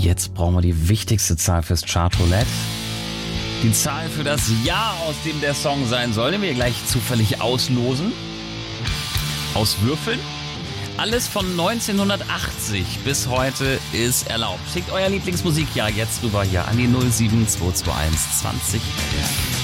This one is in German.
Jetzt brauchen wir die wichtigste Zahl fürs Chartroulette. Die Zahl für das Jahr, aus dem der Song sein soll, den wir gleich zufällig auslosen. Auswürfeln. Alles von 1980 bis heute ist erlaubt. Schickt euer Lieblingsmusikjahr jetzt rüber hier an die 07221 2011.